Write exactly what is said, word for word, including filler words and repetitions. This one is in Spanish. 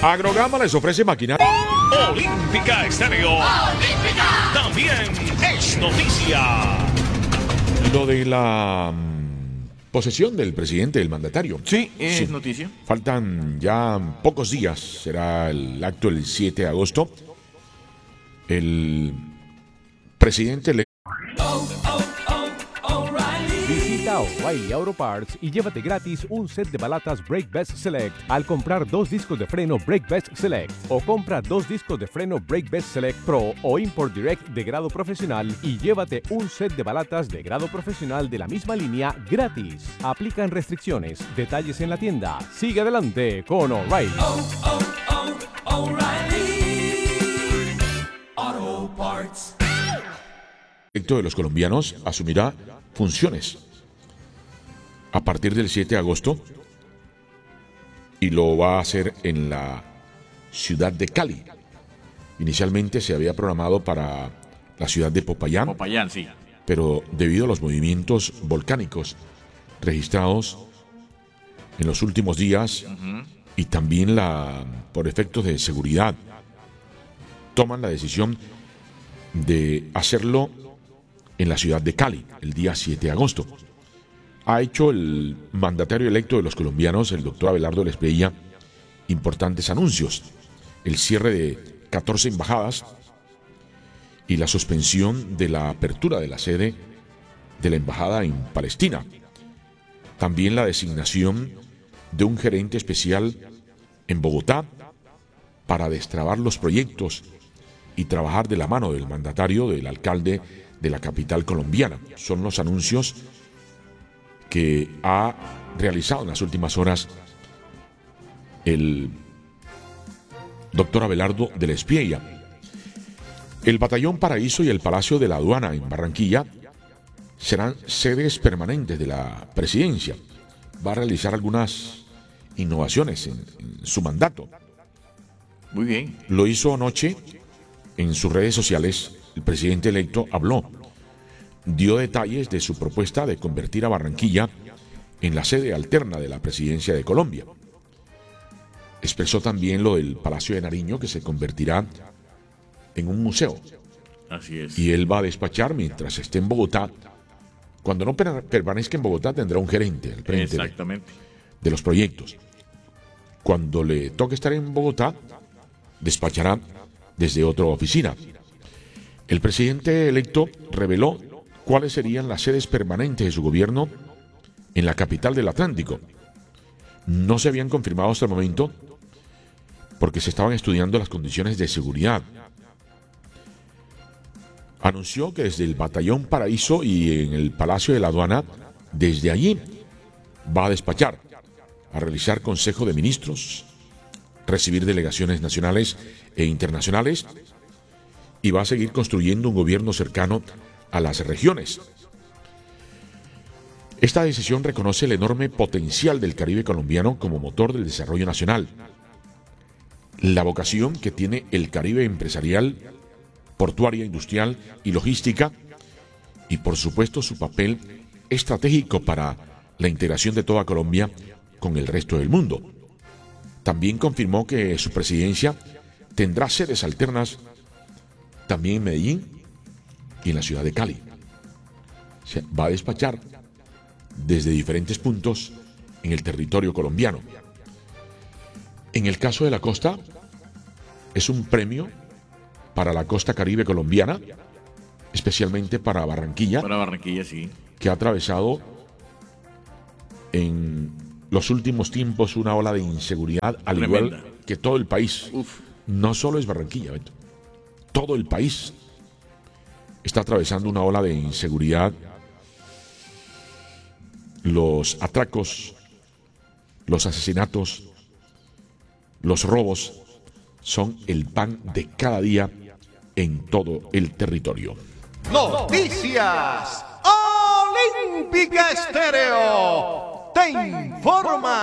Agrogama les ofrece maquinaria. Olímpica Estéreo. Olímpica. También es noticia. Lo de la mm, posesión del presidente, del mandatario. Sí, es Sí. noticia. Faltan ya pocos días. Será el acto el siete de agosto. El presidente le Visita O'Reilly Auto Parts y llévate gratis un set de balatas Brake Best Select al comprar dos discos de freno Brake Best Select, o compra dos discos de freno Brake Best Select Pro o Import Direct de grado profesional y llévate un set de balatas de grado profesional de la misma línea gratis. Aplican restricciones. Detalles en la tienda. Sigue adelante con O'Reilly. Oh, oh, oh, O'Reilly Auto Parts. electo de los colombianos asumirá funciones a partir del siete de agosto y lo va a hacer en la ciudad de Cali. Inicialmente se había programado para la ciudad de Popayán, Popayán, sí. pero debido a los movimientos volcánicos registrados en los últimos días uh-huh. y también la por efectos de seguridad, toman la decisión de hacerlo en la ciudad de Cali el día siete de agosto. Ha hecho el mandatario electo de los colombianos, el doctor Abelardo Lespeilla, importantes anuncios: el cierre de catorce embajadas y la suspensión de la apertura de la sede de la embajada en Palestina. También la designación de un gerente especial en Bogotá para destrabar los proyectos y trabajar de la mano del mandatario, del alcalde de la capital colombiana. Son los anuncios que ha realizado en las últimas horas el doctor Abelardo de Lespeilla. El Batallón Paraíso y el Palacio de la Aduana en Barranquilla serán sedes permanentes de la presidencia. Va a realizar algunas innovaciones en, en su mandato. Muy bien. Lo hizo anoche en sus redes sociales. El presidente electo habló, dio detalles de su propuesta de convertir a Barranquilla en la sede alterna de la presidencia de Colombia. Expresó también lo del Palacio de Nariño, que se convertirá en un museo. Así es. Y él va a despachar mientras esté en Bogotá. Cuando no per- permanezca en Bogotá tendrá un gerente al frente Exactamente. de, de los proyectos. Cuando le toque estar en Bogotá, despachará desde otra oficina. El presidente electo reveló cuáles serían las sedes permanentes de su gobierno en la capital del Atlántico. No se habían confirmado hasta el momento porque se estaban estudiando las condiciones de seguridad. Anunció que desde el Batallón Paraíso y en el Palacio de la Aduana, desde allí va a despachar, a realizar Consejo de Ministros, recibir delegaciones nacionales e internacionales, y va a seguir construyendo un gobierno cercano a las regiones. Esta decisión reconoce el enorme potencial del Caribe colombiano como motor del desarrollo nacional, la vocación que tiene el Caribe empresarial, portuaria, industrial y logística, y por supuesto su papel estratégico para la integración de toda Colombia con el resto del mundo. También confirmó que su presidencia tendrá sedes alternas también en Medellín y en la ciudad de Cali. Se va a despachar desde diferentes puntos en el territorio colombiano. En el caso de la costa, es un premio para la costa caribe colombiana, especialmente para Barranquilla, Para Barranquilla, sí. que ha atravesado en los últimos tiempos una ola de inseguridad, al Tremenda. igual que todo el país. Uf. No solo es Barranquilla, Beto. Todo el país está atravesando una ola de inseguridad. Los atracos, los asesinatos, los robos son el pan de cada día en todo el territorio. Noticias Olímpica Estéreo te informa.